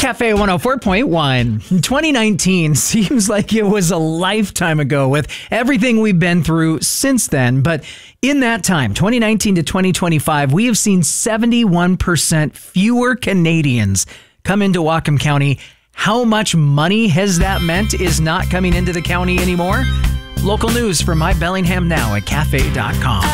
Cafe 104.1. 2019 seems like it was a lifetime ago with everything we've been through since then. But in that time, 2019 to 2025, we have seen 71% fewer Canadians come into Whatcom County. How much money has that meant is not coming into the county anymore? Local news from My Bellingham Now at cafe.com.